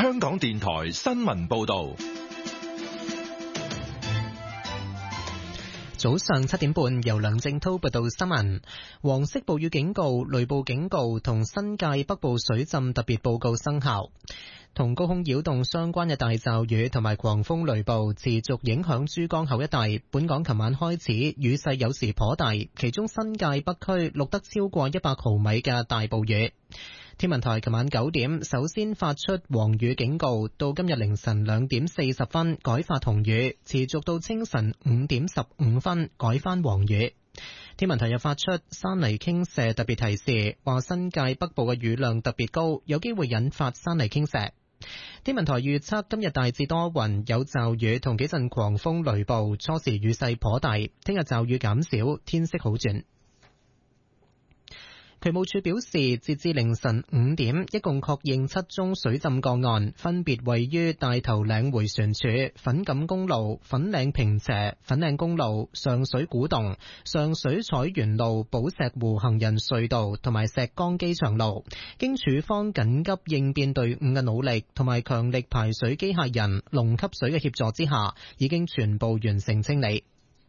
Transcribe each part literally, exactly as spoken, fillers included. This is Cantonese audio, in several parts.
香港電台新聞報道。 早上七點半，由梁正濤報道新聞。黃色暴雨警告、雷暴警告同新界北部水浸特別報告生效。同高空擾動相關嘅大驟雨同埋狂風雷暴持續影響珠江口一帶。本港琴晚開始雨勢有時頗大，其中新界北區錄得超過一百毫米嘅大暴雨。天文台琴晚九點首先發出黃雨警告，到今日凌晨兩點四十分改發紅雨，持續到清晨五點十五分改返黃雨。天文台又發出山泥傾瀉特別提示，話新界北部嘅雨量特別高，有機會引發山泥傾瀉。天文台預測今日大致多雲，有驟雨同幾陣狂風雷暴，初時雨勢頗大，聽日驟雨減少，天色好轉。渠務署表示，截至凌晨五點，一共確認七宗水浸個案，分別位於大頭嶺迴旋處、粉錦公路、粉嶺坪輋、粉嶺公路、上水古洞、上水彩園路、寶石湖行人隧道同埋石崗機場路。經署方緊急應變隊伍嘅努力同埋強力排水機械人、龍吸水嘅協助之下，已經全部完成清理。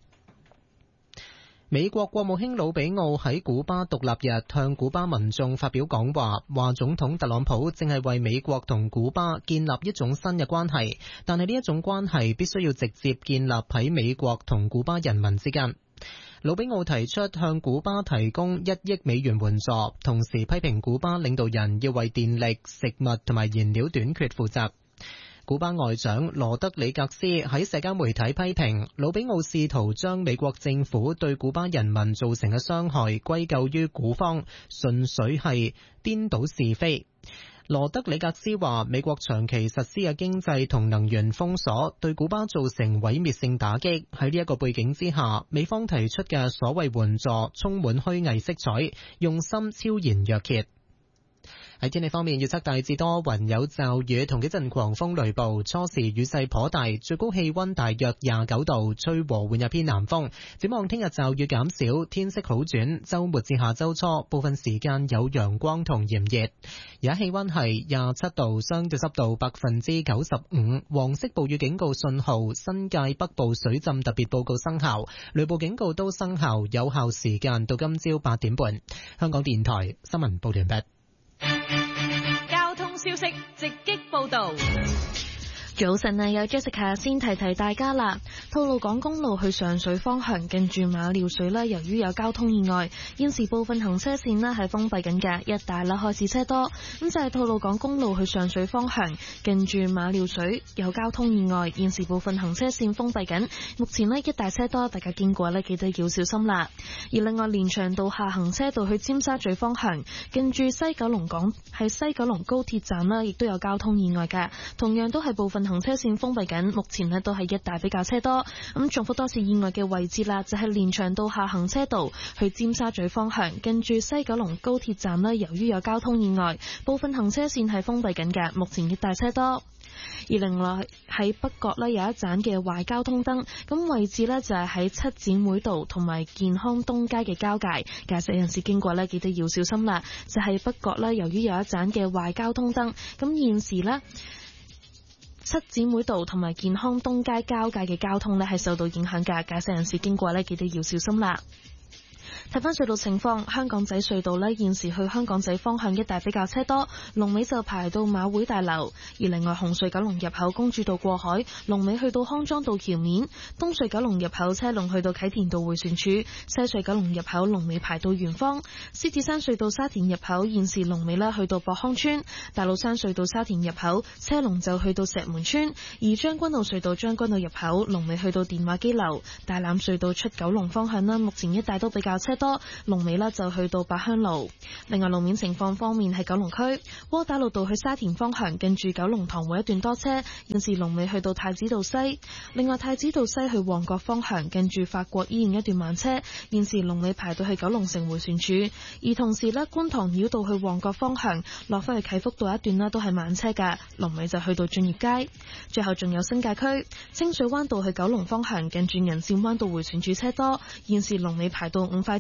美國國務卿魯比奧喺古巴獨立日向古巴民眾發表講話，話總統特朗普正係為美國同古巴建立一種新嘅關係，但係呢一種關係必須要直接建立喺美國同古巴人民之間。魯比奧提出向古巴提供一億美元援助，同時批評古巴領導人要為電力、食物同埋燃料短缺負責。古巴外長羅德里格斯喺社交媒體批評魯比奧試圖將美國政府對古巴人民造成嘅傷害歸咎於古方，純粹係顛倒是非。羅德里格斯話，美國長期實施嘅經濟同能源封鎖對古巴造成毀滅性打擊，喺呢一個背景之下，美方提出嘅所謂援助充滿虛偽色彩，用心超然若揭。喺天氣方面，預測大致多雲有驟雨同幾陣狂風雷暴，初時雨勢頗大，最高氣溫大約廿九度，吹和緩一偏南風。展望聽日驟雨減少，天色好轉，週末至下週初部分時間有陽光同炎熱。而家氣溫係廿七度，相對濕度百分之九十五，黃色暴雨警告信號、新界北部水浸特別報告生效，雷暴警告都生效，有效時間到今朝八點半。香港電台新聞報完畢。 交通消息直擊報道。 早晨啊，有 Jessica 先提提大家啦。吐露港公路去上水方向近住馬料水啦，由於有交通意外，現時部分行車線咧係封閉緊嘅，一帶啦開始車多。咁就係吐露港公路去上水方向近住馬料水有交通意外，現時部分行車線封閉緊，目前咧一帶車多，大家經過咧記得要小心啦。而另外連翔道下行車道去尖沙咀方向近住西九龍港喺西九龍高鐵站啦，亦都有交通意外嘅，同樣都係部分行車線封閉緊，目前咧都係一帶比較車多。咁重複多次意外嘅位置啦，就係連翔道下行車道去尖沙咀方向近住西九龍高鐵站啦，由於有交通意外，部分行車線係封閉緊嘅，目前一帶車多。而另外喺北角呢，有一盞嘅壞交通燈，咁位置呢就係喺七展會道同埋健康東街嘅交界，駕駛人士經過呢記得要小心啦。就係北角呢，由於有一盞嘅壞交通燈，咁現時呢七展會道同埋健康東街交界嘅交通呢係受到影響嘅，駕駛人士經過呢記得要小心啦。睇翻隧道情況，香港仔隧道呢現時去香港仔方向一帶比較車多，龍尾就排到馬會大樓。而另外紅隧九龍入口公主道過海，龍尾去到康莊道橋面；東隧九龍入口車龍去到啟田道迴旋處，西隧九龍入口龍尾排到圓方。獅子山隧道沙田入口現時龍尾呢去到博康村，大老山隧道沙田入口車龍就去到石門村。而將軍澳隧道將軍澳入口龍尾去到電話機樓。大欖隧道出九龍方向啦，目前一帶都比較車多，龍尾啦就去到八鄉路。另外路面情況方面，喺九龍區窩打老道去沙田方向近住九龍塘會一段多車，現時龍尾去到太子道西。另外太子道西去旺角方向近住法國醫院一段慢車，現時龍尾排到去九龍城迴旋處。而同時咧，觀塘繞道去旺角方向落翻去啟福道一段啦，都係慢車㗎，龍尾就去到駿業街。最後仲有新界區清水灣道去九龍方向近住銀線灣道迴旋處車多，現時龍尾排到五塊田。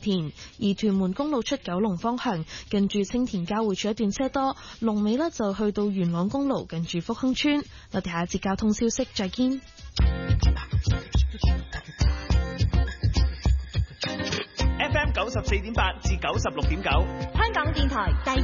田，而屯門公路出九龍方向近住青田交匯處一段車多，龍尾呢就去到元朗公路近住福亨村。我哋下一節交通消息再見。 F M 九十四點八至九十六點九， 香港電台第